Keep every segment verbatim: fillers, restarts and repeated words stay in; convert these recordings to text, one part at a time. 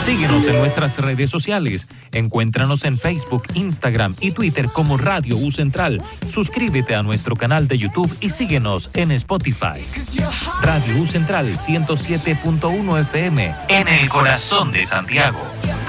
Síguenos en nuestras redes sociales. Encuéntranos en Facebook, Instagram y Twitter como Radio U Central. Suscríbete a nuestro canal de YouTube y síguenos en Spotify. Radio U Central ciento siete punto uno F M en el corazón de Santiago.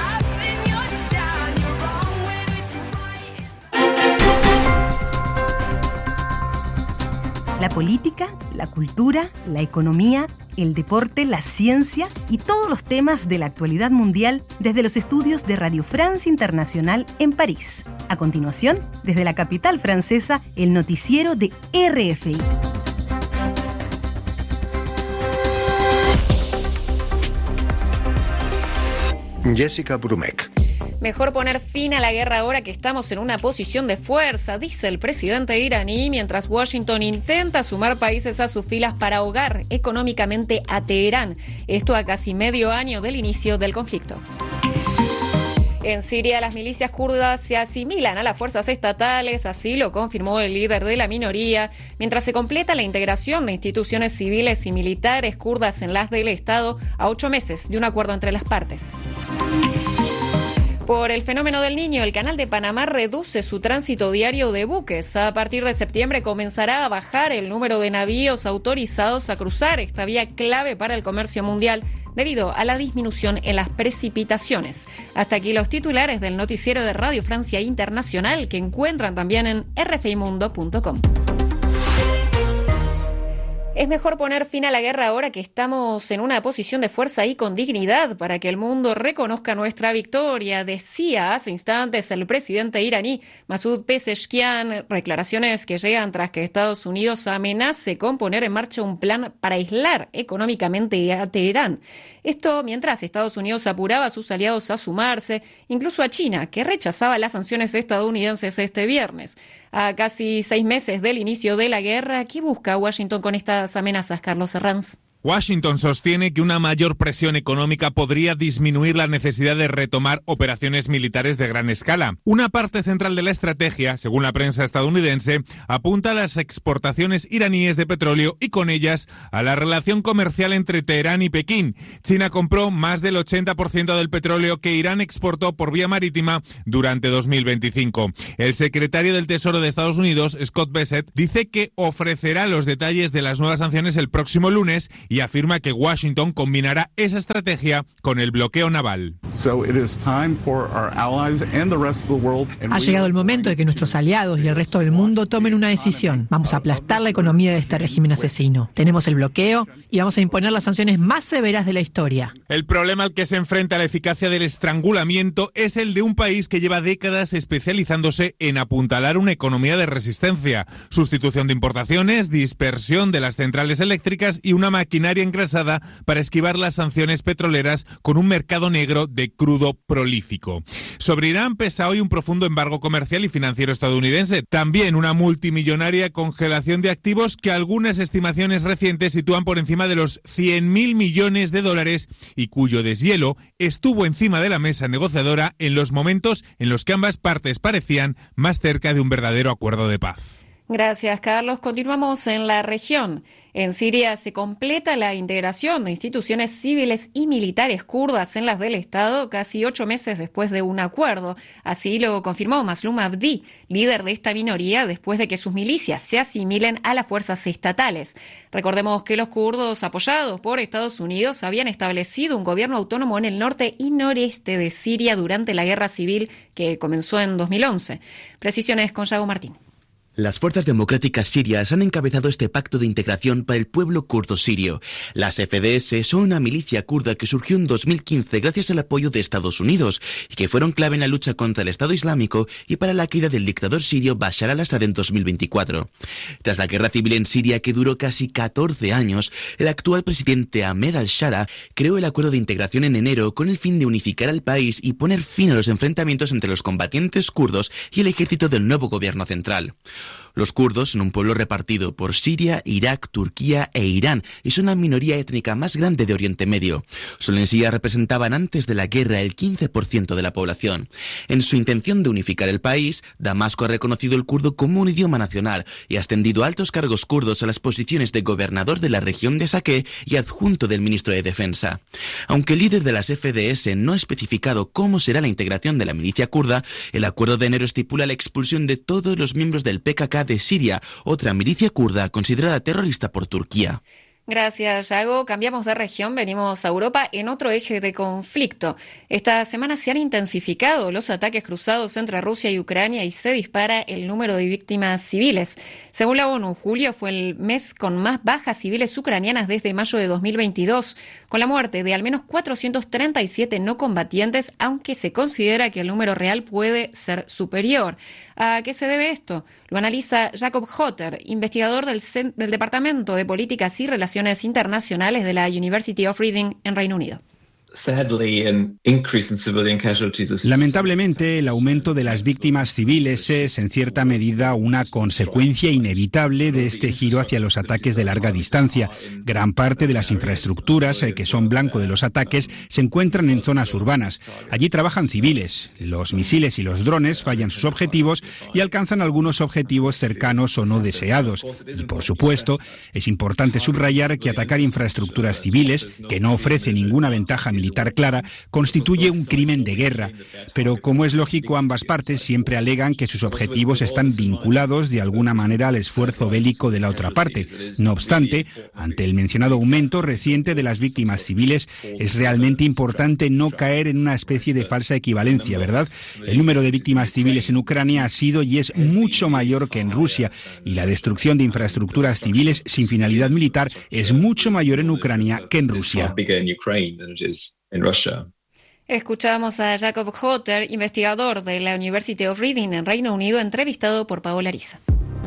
La política, la cultura, la economía, el deporte, la ciencia y todos los temas de la actualidad mundial desde los estudios de Radio France Internacional en París. A continuación, desde la capital francesa, el noticiero de R F I. Jessica Brumeck. Mejor poner fin a la guerra ahora que estamos en una posición de fuerza, dice el presidente iraní, mientras Washington intenta sumar países a sus filas para ahogar económicamente a Teherán. Esto a casi medio año del inicio del conflicto. En Siria, las milicias kurdas se asimilan a las fuerzas estatales, así lo confirmó el líder de la minoría, mientras se completa la integración de instituciones civiles y militares kurdas en las del Estado a ocho meses de un acuerdo entre las partes. Por el fenómeno del Niño, el Canal de Panamá reduce su tránsito diario de buques. A partir de septiembre comenzará a bajar el número de navíos autorizados a cruzar esta vía clave para el comercio mundial debido a la disminución en las precipitaciones. Hasta aquí los titulares del noticiero de Radio Francia Internacional, que encuentran también en r f i mundo punto com. Es mejor poner fin a la guerra ahora que estamos en una posición de fuerza y con dignidad para que el mundo reconozca nuestra victoria, decía hace instantes el presidente iraní Masoud Pezeshkian, declaraciones que llegan tras que Estados Unidos amenace con poner en marcha un plan para aislar económicamente a Teherán. Esto mientras Estados Unidos apuraba a sus aliados a sumarse, incluso a China, que rechazaba las sanciones estadounidenses este viernes. A casi seis meses del inicio de la guerra, ¿qué busca Washington con estas amenazas, Carlos Herranz? Washington sostiene que una mayor presión económica podría disminuir la necesidad de retomar operaciones militares de gran escala. Una parte central de la estrategia, según la prensa estadounidense, apunta a las exportaciones iraníes de petróleo y con ellas a la relación comercial entre Teherán y Pekín. China compró más del ochenta por ciento del petróleo que Irán exportó por vía marítima durante dos mil veinticinco. El secretario del Tesoro de Estados Unidos, Scott Bessent, dice que ofrecerá los detalles de las nuevas sanciones el próximo lunes y afirma que Washington combinará esa estrategia con el bloqueo naval. Ha llegado el momento de que nuestros aliados y el resto del mundo tomen una decisión. Vamos a aplastar la economía de este régimen asesino. Tenemos el bloqueo y vamos a imponer las sanciones más severas de la historia. El problema al que se enfrenta la eficacia del estrangulamiento es el de un país que lleva décadas especializándose en apuntalar una economía de resistencia, sustitución de importaciones, dispersión de las centrales eléctricas y una maquinaria engrasada para esquivar las sanciones petroleras con un mercado negro de crudo prolífico. Sobre Irán pesa hoy un profundo embargo comercial y financiero estadounidense, también una multimillonaria congelación de activos que algunas estimaciones recientes sitúan por encima de los cien mil millones de dólares y cuyo deshielo estuvo encima de la mesa negociadora en los momentos en los que ambas partes parecían más cerca de un verdadero acuerdo de paz. Gracias, Carlos. Continuamos en la región. En Siria se completa la integración de instituciones civiles y militares kurdas en las del Estado casi ocho meses después de un acuerdo. Así lo confirmó Maslum Abdi, líder de esta minoría, después de que sus milicias se asimilen a las fuerzas estatales. Recordemos que los kurdos, apoyados por Estados Unidos, habían establecido un gobierno autónomo en el norte y noreste de Siria durante la guerra civil que comenzó en dos mil once. Precisiones con Yago Martín. Las fuerzas democráticas sirias han encabezado este pacto de integración para el pueblo kurdo sirio. Las F D S son una milicia kurda que surgió en dos mil quince gracias al apoyo de Estados Unidos y que fueron clave en la lucha contra el Estado Islámico y para la caída del dictador sirio Bashar al-Assad en dos mil veinticuatro. Tras la guerra civil en Siria, que duró casi catorce años, el actual presidente Ahmed al-Shara creó el acuerdo de integración en enero con el fin de unificar al país y poner fin a los enfrentamientos entre los combatientes kurdos y el ejército del nuevo gobierno central. Los kurdos son un pueblo repartido por Siria, Irak, Turquía e Irán y son la minoría étnica más grande de Oriente Medio. Solo en Siria representaban antes de la guerra el quince por ciento de la población. En su intención de unificar el país, Damasco ha reconocido el kurdo como un idioma nacional y ha ascendido altos cargos kurdos a las posiciones de gobernador de la región de Saqqez y adjunto del ministro de Defensa. Aunque el líder de las F D S no ha especificado cómo será la integración de la milicia kurda, el acuerdo de enero estipula la expulsión de todos los miembros del P K K de Siria, otra milicia kurda considerada terrorista por Turquía. Gracias, Yago. Cambiamos de región, venimos a Europa en otro eje de conflicto. Esta semana se han intensificado los ataques cruzados entre Rusia y Ucrania y se dispara el número de víctimas civiles. Según la ONU, julio fue el mes con más bajas civiles ucranianas desde mayo de dos mil veintidós, con la muerte de al menos cuatrocientos treinta y siete no combatientes, aunque se considera que el número real puede ser superior. ¿A qué se debe esto? Lo analiza Jacob Hotter, investigador del, del Departamento de Políticas y Relaciones Internacionales de la University of Reading en Reino Unido. Lamentablemente, el aumento de las víctimas civiles es, en cierta medida, una consecuencia inevitable de este giro hacia los ataques de larga distancia. Gran parte de las infraestructuras que son blanco de los ataques se encuentran en zonas urbanas. Allí trabajan civiles. Los misiles y los drones fallan sus objetivos y alcanzan algunos objetivos cercanos o no deseados. Y, por supuesto, es importante subrayar que atacar infraestructuras civiles, que no ofrece ninguna ventaja militar clara, constituye un crimen de guerra. Pero, como es lógico, ambas partes siempre alegan que sus objetivos están vinculados de alguna manera al esfuerzo bélico de la otra parte. No obstante, ante el mencionado aumento reciente de las víctimas civiles, es realmente importante no caer en una especie de falsa equivalencia, ¿verdad? El número de víctimas civiles en Ucrania ha sido y es mucho mayor que en Rusia, y la destrucción de infraestructuras civiles sin finalidad militar es mucho mayor en Ucrania que en Rusia. In Russia. Escuchamos a Jacob Hotter, investigador de la University of Reading en Reino Unido, entrevistado por Paola Ariza.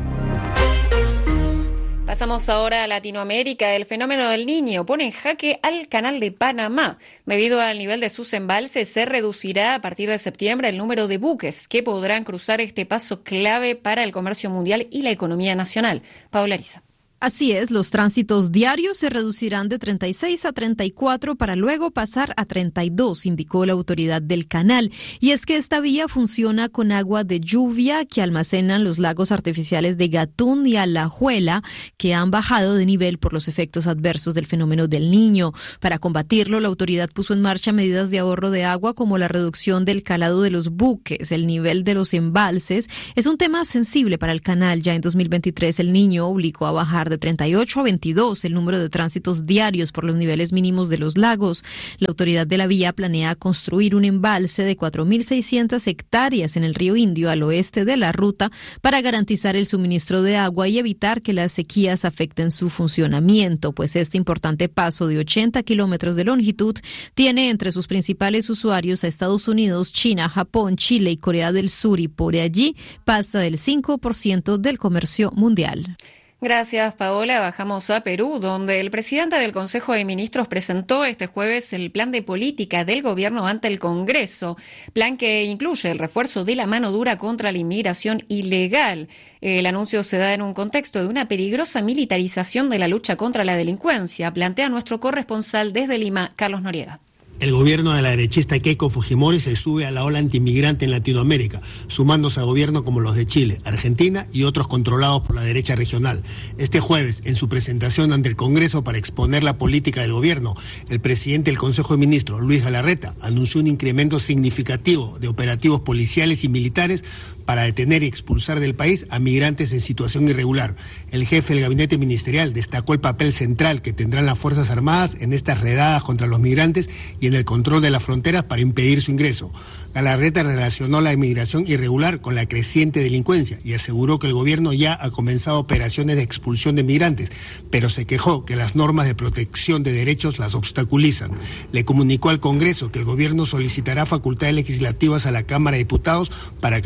Pasamos ahora a Latinoamérica. El fenómeno del Niño pone en jaque al Canal de Panamá. Debido al nivel de sus embalses, se reducirá a partir de septiembre el número de buques que podrán cruzar este paso clave para el comercio mundial y la economía nacional. Paola Ariza. Así es, los tránsitos diarios se reducirán de treinta y seis a treinta y cuatro para luego pasar a treinta y dos, indicó la autoridad del canal. Y es que esta vía funciona con agua de lluvia que almacenan los lagos artificiales de Gatún y Alajuela, que han bajado de nivel por los efectos adversos del fenómeno del Niño. Para combatirlo, la autoridad puso en marcha medidas de ahorro de agua como la reducción del calado de los buques. El nivel de los embalses es un tema sensible para el canal. Ya en dos mil veintitrés, el Niño obligó a bajar de treinta y ocho a veintidós el número de tránsitos diarios por los niveles mínimos de los lagos. La autoridad de la vía planea construir un embalse de cuatro mil seiscientas hectáreas en el río Indio al oeste de la ruta para garantizar el suministro de agua y evitar que las sequías afecten su funcionamiento, pues este importante paso de ochenta kilómetros de longitud tiene entre sus principales usuarios a Estados Unidos, China, Japón, Chile y Corea del Sur, y por allí pasa el cinco por ciento del comercio mundial. Gracias, Paola. Bajamos a Perú, donde el presidente del Consejo de Ministros presentó este jueves el plan de política del gobierno ante el Congreso, plan que incluye el refuerzo de la mano dura contra la inmigración ilegal. El anuncio se da en un contexto de una peligrosa militarización de la lucha contra la delincuencia, plantea nuestro corresponsal desde Lima, Carlos Noriega. El gobierno de la derechista Keiko Fujimori se sube a la ola antiinmigrante en Latinoamérica, sumándose a gobiernos como los de Chile, Argentina y otros controlados por la derecha regional. Este jueves, en su presentación ante el Congreso para exponer la política del gobierno, el presidente del Consejo de Ministros, Luis Galarreta, anunció un incremento significativo de operativos policiales y militares para detener y expulsar del país a migrantes en situación irregular. El jefe del gabinete ministerial destacó el papel central que tendrán las Fuerzas Armadas en estas redadas contra los migrantes y en el control de las fronteras para impedir su ingreso. Galarreta relacionó la inmigración irregular con la creciente delincuencia y aseguró que el gobierno ya ha comenzado operaciones de expulsión de migrantes, pero se quejó que las normas de protección de derechos las obstaculizan. Le comunicó al Congreso que el gobierno solicitará facultades legislativas a la Cámara de Diputados para cambiar esas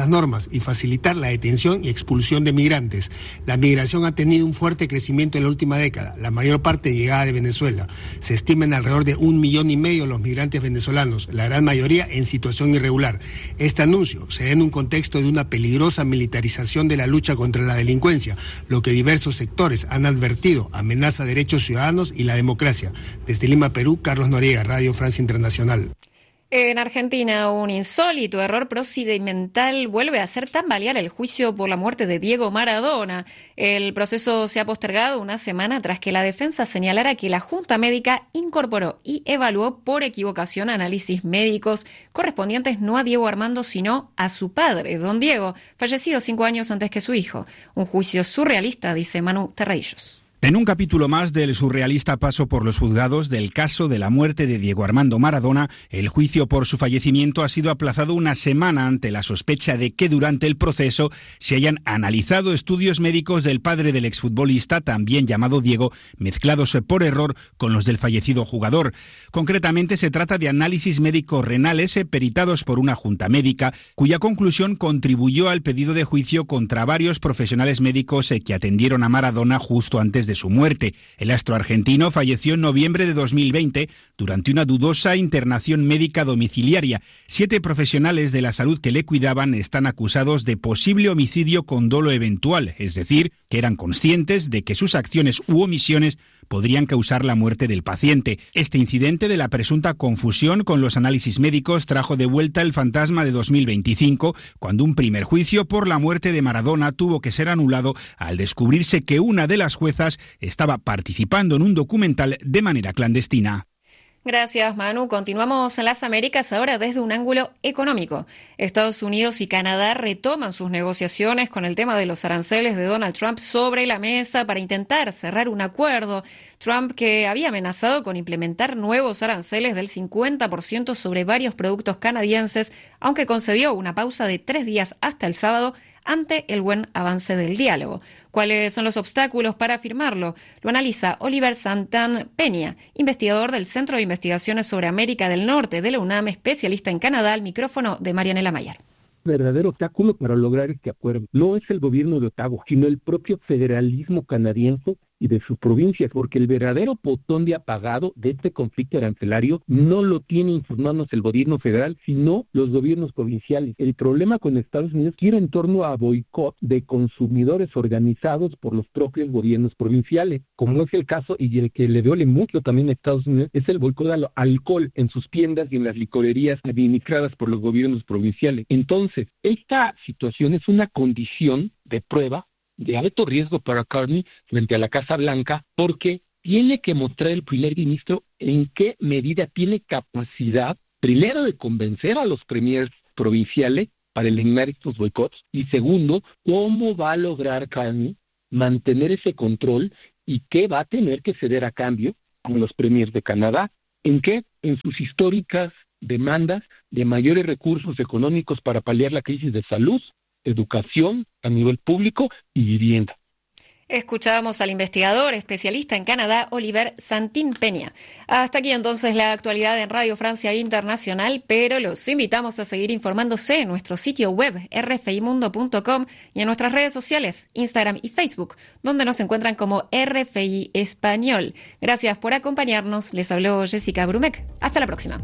las normas y facilitar la detención y expulsión de migrantes. La migración ha tenido un fuerte crecimiento en la última década, la mayor parte llegada de Venezuela. Se estiman alrededor de un millón y medio los migrantes venezolanos, la gran mayoría en situación irregular. Este anuncio se da en un contexto de una peligrosa militarización de la lucha contra la delincuencia, lo que diversos sectores han advertido amenaza derechos ciudadanos y la democracia. Desde Lima, Perú, Carlos Noriega, Radio Francia Internacional. En Argentina, un insólito error procedimental vuelve a hacer tambalear el juicio por la muerte de Diego Maradona. El proceso se ha postergado una semana tras que la defensa señalara que la Junta Médica incorporó y evaluó por equivocación análisis médicos correspondientes no a Diego Armando, sino a su padre, don Diego, fallecido cinco años antes que su hijo. Un juicio surrealista, dice Manu Terreillos. En un capítulo más del surrealista paso por los juzgados del caso de la muerte de Diego Armando Maradona, el juicio por su fallecimiento ha sido aplazado una semana ante la sospecha de que durante el proceso se hayan analizado estudios médicos del padre del exfutbolista, también llamado Diego, mezclados por error con los del fallecido jugador. Concretamente se trata de análisis médicos renales peritados por una junta médica, cuya conclusión contribuyó al pedido de juicio contra varios profesionales médicos que atendieron a Maradona justo antes de su muerte. El astro argentino falleció en noviembre de dos mil veinte durante una dudosa internación médica domiciliaria. Siete profesionales de la salud que le cuidaban están acusados de posible homicidio con dolo eventual, es decir, que eran conscientes de que sus acciones u omisiones podrían causar la muerte del paciente. Este incidente de la presunta confusión con los análisis médicos trajo de vuelta el fantasma de dos mil veinticinco, cuando un primer juicio por la muerte de Maradona tuvo que ser anulado al descubrirse que una de las juezas estaba participando en un documental de manera clandestina. Gracias, Manu. Continuamos en las Américas ahora desde un ángulo económico. Estados Unidos y Canadá retoman sus negociaciones con el tema de los aranceles de Donald Trump sobre la mesa para intentar cerrar un acuerdo. Trump, que había amenazado con implementar nuevos aranceles del cincuenta por ciento sobre varios productos canadienses, aunque concedió una pausa de tres días hasta el sábado ante el buen avance del diálogo. ¿Cuáles son los obstáculos para firmarlo? Lo analiza Oliver Santan Peña, investigador del Centro de Investigaciones sobre América del Norte de la UNAM, especialista en Canadá, al micrófono de Marianela Mayer. El verdadero obstáculo para lograr este acuerdo no es el gobierno de Ottawa, sino el propio federalismo canadiense y de sus provincias, porque el verdadero botón de apagado de este conflicto arancelario no lo tiene en sus manos el gobierno federal, sino los gobiernos provinciales. El problema con Estados Unidos gira en torno a boicot de consumidores organizados por los propios gobiernos provinciales, como es el caso, y el que le duele mucho también a Estados Unidos, es el boicot al alcohol en sus tiendas y en las licorerías administradas por los gobiernos provinciales. Entonces, esta situación es una condición de prueba de alto riesgo para Carney frente a la Casa Blanca, porque tiene que mostrar el primer ministro en qué medida tiene capacidad, primero, de convencer a los premiers provinciales para eliminar estos boicots, y segundo, cómo va a lograr Carney mantener ese control y qué va a tener que ceder a cambio con los premiers de Canadá. ¿En qué? En sus históricas demandas de mayores recursos económicos para paliar la crisis de salud, educación a nivel público y vivienda. Escuchábamos al investigador especialista en Canadá, Oliver Santin Peña. Hasta aquí entonces la actualidad en Radio Francia Internacional, pero los invitamos a seguir informándose en nuestro sitio web erre efe i mundo punto com y en nuestras redes sociales, Instagram y Facebook, donde nos encuentran como R F I Español. Gracias por acompañarnos. Les habló Jessica Brumek. Hasta la próxima.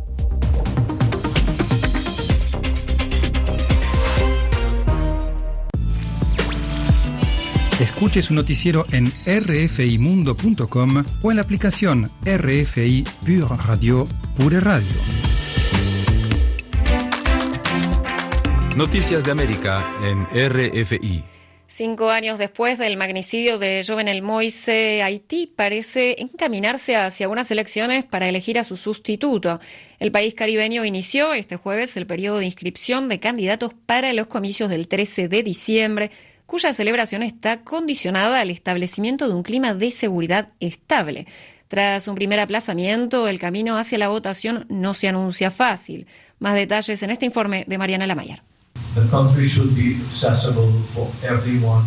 Escuche su noticiero en erre efe i mundo punto com o en la aplicación R F I Pure Radio, Pure Radio. Noticias de América en R F I. Cinco años después del magnicidio de Jovenel Moïse, Haití parece encaminarse hacia unas elecciones para elegir a su sustituto. El país caribeño inició este jueves el periodo de inscripción de candidatos para los comicios del trece de diciembre, cuya celebración está condicionada al establecimiento de un clima de seguridad estable. Tras un primer aplazamiento, el camino hacia la votación no se anuncia fácil. Más detalles en este informe de Marianela Mayer.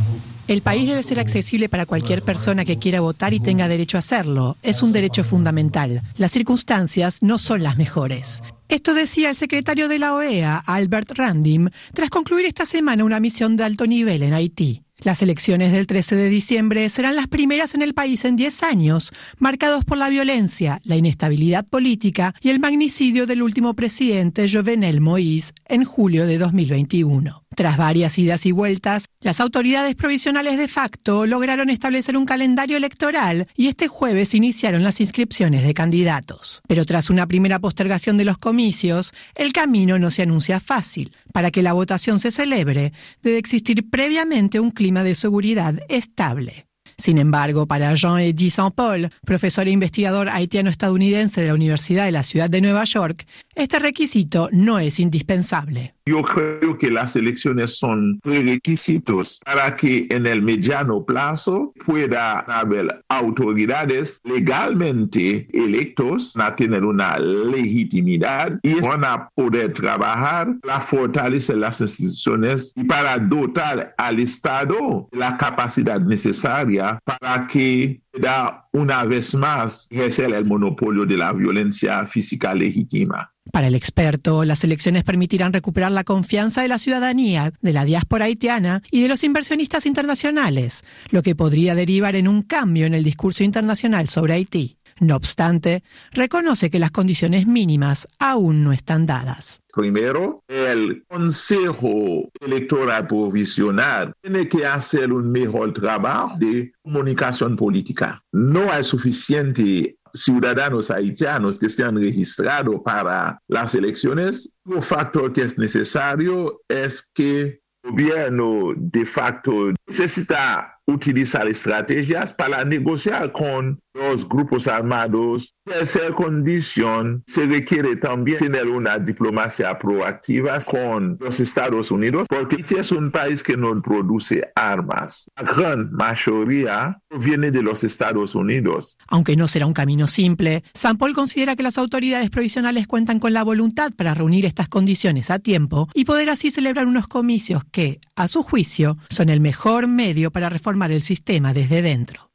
El país debe ser accesible para cualquier persona que quiera votar y tenga derecho a hacerlo. Es un derecho fundamental. Las circunstancias no son las mejores. Esto decía el secretario de la O E A, Albert Randim, tras concluir esta semana una misión de alto nivel en Haití. Las elecciones del trece de diciembre serán las primeras en el país en diez años, marcados por la violencia, la inestabilidad política y el magnicidio del último presidente Jovenel Moïse en julio de dos mil veintiuno. Tras varias idas y vueltas, las autoridades provisionales de facto lograron establecer un calendario electoral y este jueves iniciaron las inscripciones de candidatos. Pero tras una primera postergación de los comicios, el camino no se anuncia fácil. Para que la votación se celebre, debe existir previamente un clima de seguridad estable. Sin embargo, para Jean-Eddy Saint-Paul, profesor e investigador haitiano-estadounidense de la Universidad de la Ciudad de Nueva York, este requisito no es indispensable. Yo creo que las elecciones son prerequisitos para que en el mediano plazo pueda haber autoridades legalmente electos a tener una legitimidad y van a poder trabajar para fortalecer las instituciones y para dotar al Estado la capacidad necesaria para que pueda una vez más ejercer el monopolio de la violencia física legítima. Para el experto, las elecciones permitirán recuperar la confianza de la ciudadanía, de la diáspora haitiana y de los inversionistas internacionales, lo que podría derivar en un cambio en el discurso internacional sobre Haití. No obstante, reconoce que las condiciones mínimas aún no están dadas. Primero, el Consejo Electoral Provisional tiene que hacer un mejor trabajo de comunicación política. No hay suficiente ciudadanos haitianos que estén registrados para las elecciones. Un factor que es necesario es que el gobierno de facto necesita utilizar estrategias para negociar con los grupos armados. Tercera condición, se requiere también tener una diplomacia proactiva con los Estados Unidos, porque Haití es un país que no produce armas. La gran mayoría viene de los Estados Unidos. Aunque no será un camino simple, Saint-Paul considera que las autoridades provisionales cuentan con la voluntad para reunir estas condiciones a tiempo y poder así celebrar unos comicios que, a su juicio, son el mejor medio para reformar el sistema desde dentro.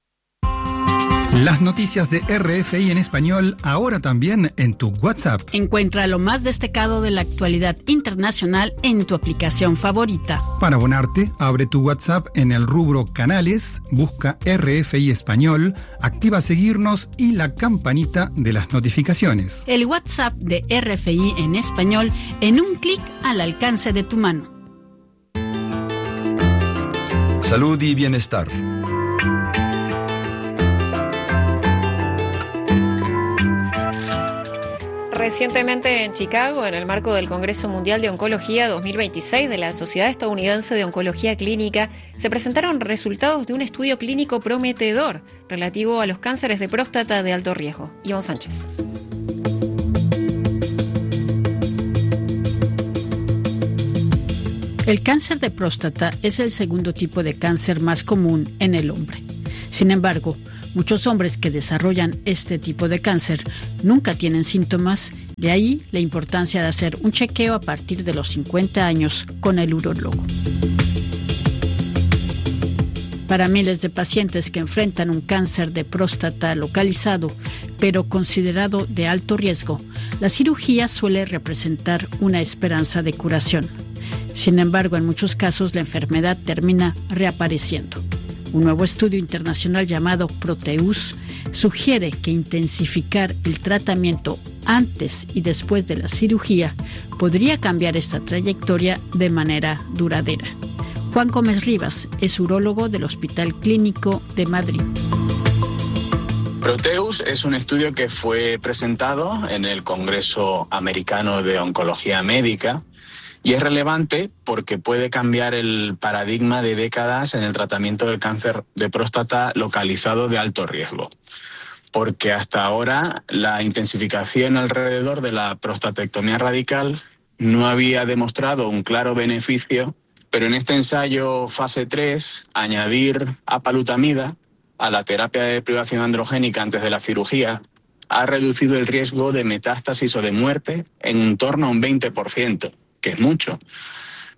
Las noticias de R F I en español ahora también en tu WhatsApp. Encuentra lo más destacado de la actualidad internacional en tu aplicación favorita. Para abonarte, abre tu WhatsApp en el rubro Canales, busca R F I Español, activa seguirnos y la campanita de las notificaciones. El WhatsApp de R F I en español en un clic al alcance de tu mano. Salud y bienestar. Recientemente en Chicago, en el marco del Congreso Mundial de Oncología dos mil veintiséis de la Sociedad Estadounidense de Oncología Clínica, se presentaron resultados de un estudio clínico prometedor relativo a los cánceres de próstata de alto riesgo. Iván Sánchez. El cáncer de próstata es el segundo tipo de cáncer más común en el hombre. Sin embargo, muchos hombres que desarrollan este tipo de cáncer nunca tienen síntomas, de ahí la importancia de hacer un chequeo a partir de los cincuenta años con el urólogo. Para miles de pacientes que enfrentan un cáncer de próstata localizado, pero considerado de alto riesgo, la cirugía suele representar una esperanza de curación. Sin embargo, en muchos casos la enfermedad termina reapareciendo. Un nuevo estudio internacional llamado Proteus sugiere que intensificar el tratamiento antes y después de la cirugía podría cambiar esta trayectoria de manera duradera. Juan Gómez Rivas es urólogo del Hospital Clínico de Madrid. Proteus es un estudio que fue presentado en el Congreso Americano de Oncología Médica y es relevante porque puede cambiar el paradigma de décadas en el tratamiento del cáncer de próstata localizado de alto riesgo. Porque hasta ahora la intensificación alrededor de la prostatectomía radical no había demostrado un claro beneficio, pero en este ensayo fase tres, añadir apalutamida a la terapia de privación androgénica antes de la cirugía ha reducido el riesgo de metástasis o de muerte en torno a un veinte por ciento, que es mucho.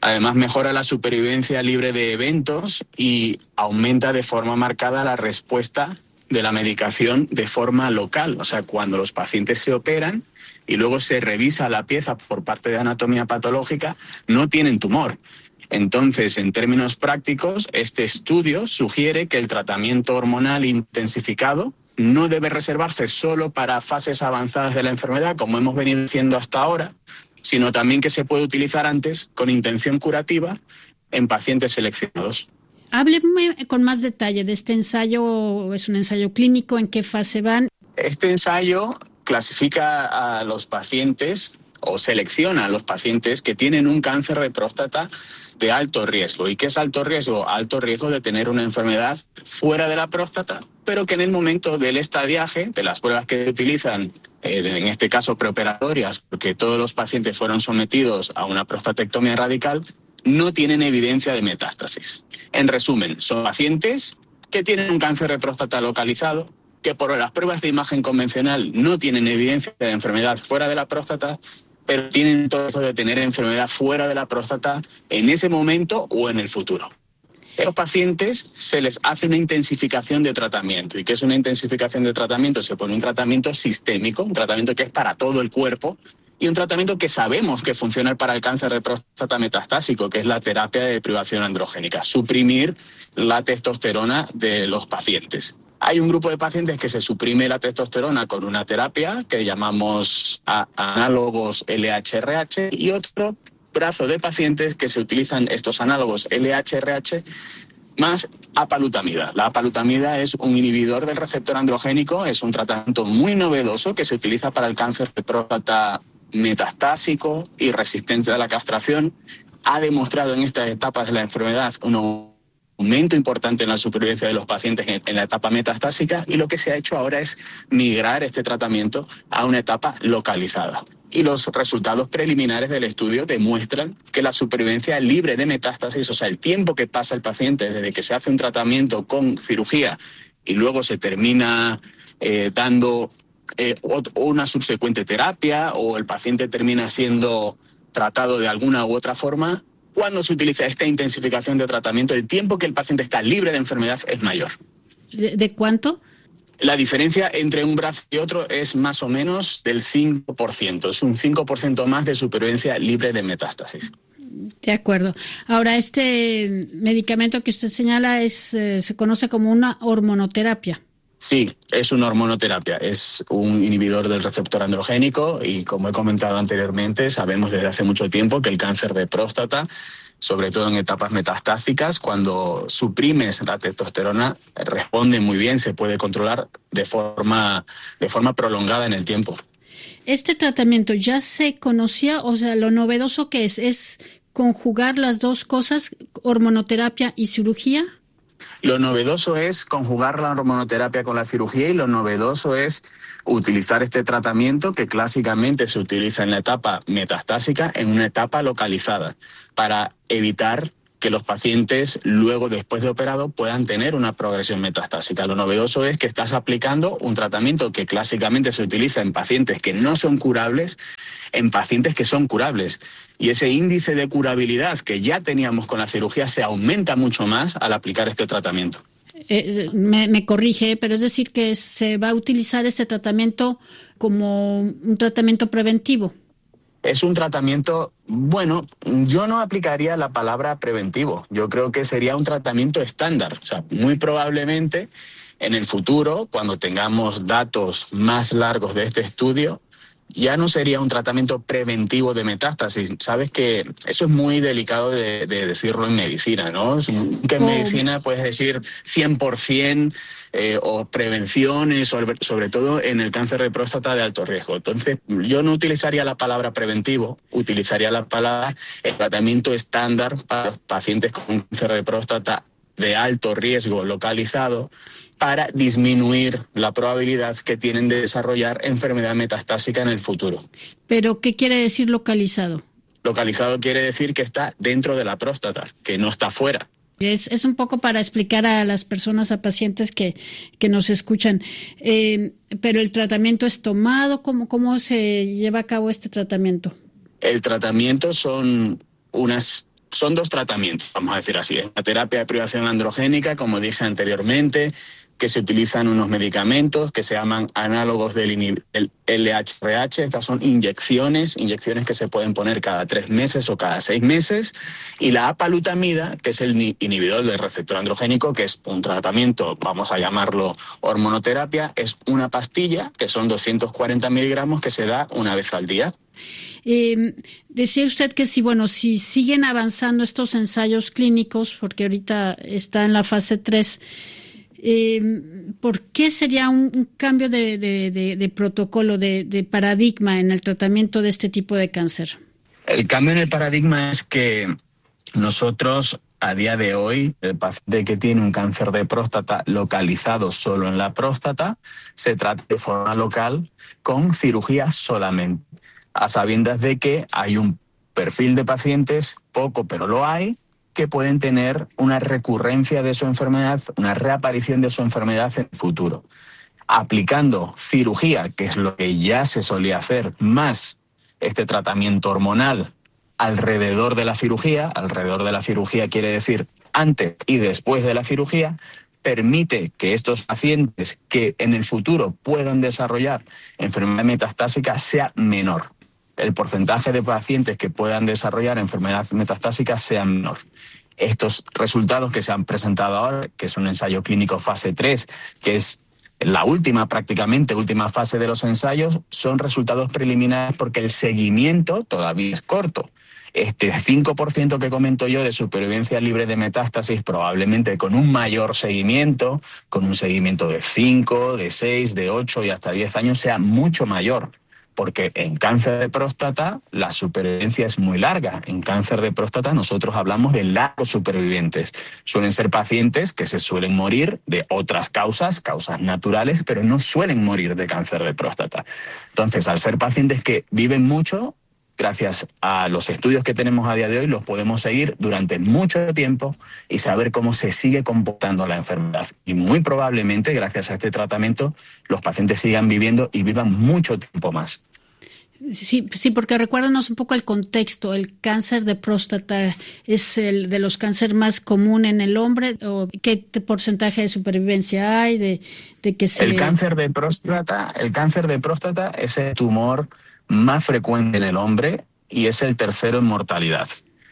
Además, mejora la supervivencia libre de eventos y aumenta de forma marcada la respuesta de la medicación de forma local. O sea, cuando los pacientes se operan y luego se revisa la pieza por parte de anatomía patológica, no tienen tumor. Entonces, en términos prácticos, este estudio sugiere que el tratamiento hormonal intensificado no debe reservarse solo para fases avanzadas de la enfermedad, como hemos venido haciendo hasta ahora, sino también que se puede utilizar antes con intención curativa en pacientes seleccionados. Hábleme con más detalle de este ensayo. ¿Es un ensayo clínico? ¿En qué fase van? Este ensayo clasifica a los pacientes o selecciona a los pacientes que tienen un cáncer de próstata de alto riesgo. ¿Y qué es alto riesgo? Alto riesgo de tener una enfermedad fuera de la próstata, pero que en el momento del estadiaje, de las pruebas que utilizan, eh, en este caso preoperatorias, porque todos los pacientes fueron sometidos a una prostatectomía radical, no tienen evidencia de metástasis. En resumen, son pacientes que tienen un cáncer de próstata localizado, que por las pruebas de imagen convencional no tienen evidencia de enfermedad fuera de la próstata, pero tienen todo riesgo de tener enfermedad fuera de la próstata en ese momento o en el futuro. A los pacientes se les hace una intensificación de tratamiento. ¿Y qué es una intensificación de tratamiento? Se pone un tratamiento sistémico, un tratamiento que es para todo el cuerpo, y un tratamiento que sabemos que funciona para el cáncer de próstata metastásico, que es la terapia de privación androgénica, suprimir la testosterona de los pacientes. Hay un grupo de pacientes que se suprime la testosterona con una terapia que llamamos a- análogos L H R H y otro brazo de pacientes que se utilizan estos análogos L H R H más apalutamida. La apalutamida es un inhibidor del receptor androgénico, es un tratamiento muy novedoso que se utiliza para el cáncer de próstata metastásico y resistente a la castración. Ha demostrado en estas etapas de la enfermedad un aumento importante en la supervivencia de los pacientes en, en la etapa metastásica, y lo que se ha hecho ahora es migrar este tratamiento a una etapa localizada. Y los resultados preliminares del estudio demuestran que la supervivencia libre de metástasis, o sea, el tiempo que pasa el paciente desde que se hace un tratamiento con cirugía y luego se termina eh, dando eh, una subsecuente terapia, o el paciente termina siendo tratado de alguna u otra forma, cuando se utiliza esta intensificación de tratamiento, el tiempo que el paciente está libre de enfermedad es mayor. ¿De, de cuánto? La diferencia entre un brazo y otro es más o menos del cinco por ciento. Es un cinco por ciento más de supervivencia libre de metástasis. De acuerdo. Ahora, este medicamento que usted señala es eh, se conoce como una hormonoterapia. Sí, es una hormonoterapia, es un inhibidor del receptor androgénico y, como he comentado anteriormente, sabemos desde hace mucho tiempo que el cáncer de próstata, sobre todo en etapas metastásicas, cuando suprimes la testosterona, responde muy bien, se puede controlar de forma, de forma prolongada en el tiempo. ¿Este tratamiento ya se conocía? O sea, lo novedoso que es, ¿es conjugar las dos cosas, hormonoterapia y cirugía? Lo novedoso es conjugar la hormonoterapia con la cirugía, y lo novedoso es utilizar este tratamiento que clásicamente se utiliza en la etapa metastásica en una etapa localizada para evitar que los pacientes luego, después de operado, puedan tener una progresión metastásica. Lo novedoso es que estás aplicando un tratamiento que clásicamente se utiliza en pacientes que no son curables, en pacientes que son curables. Y ese índice de curabilidad que ya teníamos con la cirugía se aumenta mucho más al aplicar este tratamiento. Eh, me, me corrige, pero es decir que se va a utilizar este tratamiento como un tratamiento preventivo. Es un tratamiento, bueno, yo no aplicaría la palabra preventivo. Yo creo que sería un tratamiento estándar. O sea, muy probablemente en el futuro, cuando tengamos datos más largos de este estudio, ya no sería un tratamiento preventivo de metástasis. Sabes que eso es muy delicado de, de decirlo en medicina, ¿no? Que en medicina puedes decir cien por ciento eh, o prevenciones, sobre, sobre todo en el cáncer de próstata de alto riesgo. Entonces, yo no utilizaría la palabra preventivo, utilizaría la palabra el tratamiento estándar para los pacientes con cáncer de próstata de alto riesgo localizado, para disminuir la probabilidad que tienen de desarrollar enfermedad metastásica en el futuro. ¿Pero qué quiere decir localizado? Localizado quiere decir que está dentro de la próstata, que no está fuera. Es, es un poco para explicar a las personas, a pacientes que, que nos escuchan. Eh, ¿Pero el tratamiento es tomado? ¿Cómo, ¿Cómo se lleva a cabo este tratamiento? El tratamiento son unas son dos tratamientos, vamos a decir así. La terapia de privación androgénica, como dije anteriormente, que se utilizan unos medicamentos que se llaman análogos del L H R H. Estas son inyecciones, inyecciones que se pueden poner cada tres meses o cada seis meses. Y la apalutamida, que es el inhibidor del receptor androgénico, que es un tratamiento, vamos a llamarlo hormonoterapia, es una pastilla que son doscientos cuarenta miligramos que se da una vez al día. Eh, decía usted que si, bueno, si siguen avanzando estos ensayos clínicos, porque ahorita está en la fase tres, Eh, ¿por qué sería un, un cambio de, de, de, de protocolo, de, de paradigma en el tratamiento de este tipo de cáncer? El cambio en el paradigma es que nosotros, a día de hoy, el paciente que tiene un cáncer de próstata localizado solo en la próstata, se trata de forma local con cirugía solamente, a sabiendas de que hay un perfil de pacientes, poco pero lo hay, que pueden tener una recurrencia de su enfermedad, una reaparición de su enfermedad en el futuro. Aplicando cirugía, que es lo que ya se solía hacer, más este tratamiento hormonal alrededor de la cirugía, alrededor de la cirugía quiere decir antes y después de la cirugía, permite que estos pacientes que en el futuro puedan desarrollar enfermedad metastásica sea menor. El porcentaje de pacientes que puedan desarrollar enfermedad metastásica sea menor. Estos resultados que se han presentado ahora, que es un ensayo clínico fase tres, que es la última, prácticamente última fase de los ensayos, son resultados preliminares porque el seguimiento todavía es corto. Este cinco por ciento que comento yo de supervivencia libre de metástasis, probablemente con un mayor seguimiento, con un seguimiento de cinco, de seis, de ocho y hasta diez años, sea mucho mayor. Porque en cáncer de próstata la supervivencia es muy larga. En cáncer de próstata nosotros hablamos de largos supervivientes. Suelen ser pacientes que se suelen morir de otras causas, causas naturales, pero no suelen morir de cáncer de próstata. Entonces, al ser pacientes que viven mucho, gracias a los estudios que tenemos a día de hoy, los podemos seguir durante mucho tiempo y saber cómo se sigue comportando la enfermedad. Y muy probablemente, gracias a este tratamiento, los pacientes sigan viviendo y vivan mucho tiempo más. Sí, sí, porque recuérdanos un poco el contexto. ¿El cáncer de próstata es el de los cánceres más común en el hombre? ¿O qué porcentaje de supervivencia hay? De, de que se... El cáncer de próstata, el cáncer de próstata es el tumor más frecuente en el hombre y es el tercero en mortalidad,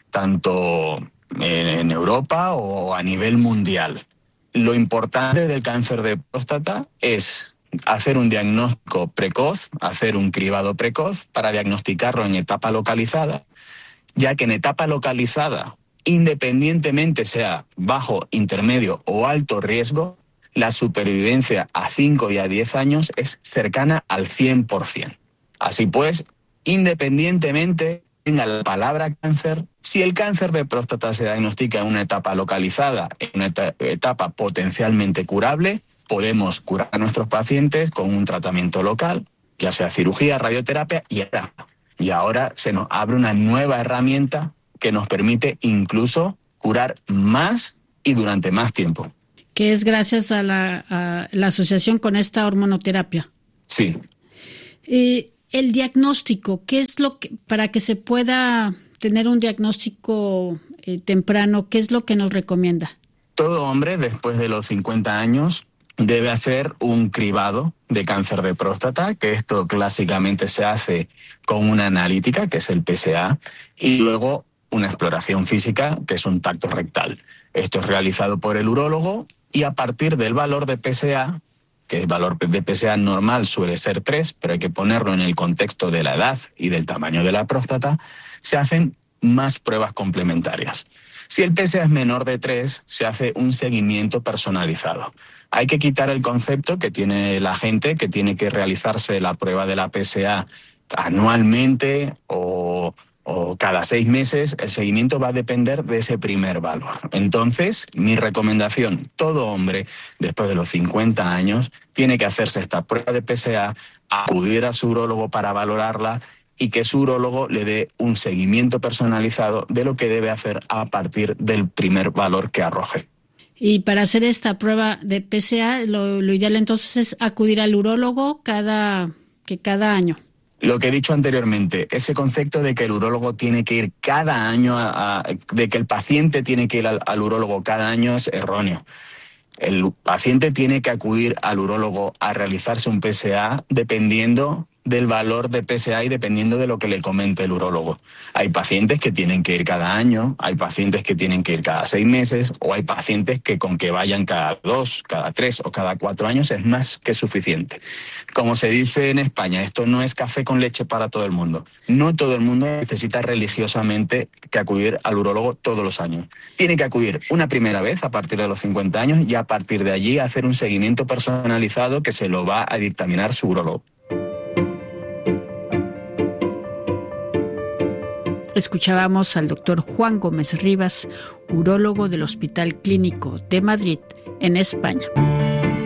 tanto en, en Europa o a nivel mundial. Lo importante del cáncer de próstata es hacer un diagnóstico precoz, hacer un cribado precoz para diagnosticarlo en etapa localizada, ya que en etapa localizada, independientemente sea bajo, intermedio o alto riesgo, la supervivencia a cinco y a diez años es cercana al cien por ciento. Así pues, independientemente tenga la palabra cáncer, si el cáncer de próstata se diagnostica en una etapa localizada, en una etapa potencialmente curable, podemos curar a nuestros pacientes con un tratamiento local, ya sea cirugía, radioterapia y ahora, y ahora se nos abre una nueva herramienta que nos permite incluso curar más y durante más tiempo. Que es gracias a la, a la asociación con esta hormonoterapia. Sí. Eh, El diagnóstico, ¿qué es lo que, para que se pueda tener un diagnóstico eh, temprano, qué es lo que nos recomienda? Todo hombre después de los cincuenta años debe hacer un cribado de cáncer de próstata, que esto clásicamente se hace con una analítica, que es el P S A, y luego una exploración física, que es un tacto rectal. Esto es realizado por el urólogo y a partir del valor de P S A, que el valor de P S A normal suele ser tres, pero hay que ponerlo en el contexto de la edad y del tamaño de la próstata, se hacen más pruebas complementarias. Si el P S A es menor de tres, se hace un seguimiento personalizado. Hay que quitar el concepto que tiene la gente, que tiene que realizarse la prueba de la P S A anualmente o... o cada seis meses. El seguimiento va a depender de ese primer valor. Entonces, mi recomendación, todo hombre después de los cincuenta años tiene que hacerse esta prueba de P S A, acudir a su urólogo para valorarla y que su urólogo le dé un seguimiento personalizado de lo que debe hacer a partir del primer valor que arroje. Y para hacer esta prueba de P S A, lo, lo ideal entonces es acudir al urólogo cada, que cada año. Lo que he dicho anteriormente, ese concepto de que el urólogo tiene que ir cada año, a, a, de que el paciente tiene que ir al, al urólogo cada año es erróneo. El paciente tiene que acudir al urólogo a realizarse un P S A dependiendo del valor de P S A y dependiendo de lo que le comente el urólogo. Hay pacientes que tienen que ir cada año, hay pacientes que tienen que ir cada seis meses o hay pacientes que con que vayan cada dos, cada tres o cada cuatro años es más que suficiente. Como se dice en España, esto no es café con leche para todo el mundo. No todo el mundo necesita religiosamente que acudir al urólogo todos los años. Tiene que acudir una primera vez a partir de los cincuenta años y a partir de allí hacer un seguimiento personalizado que se lo va a dictaminar su urólogo. Escuchábamos al doctor Juan Gómez Rivas, urólogo del Hospital Clínico de Madrid, en España.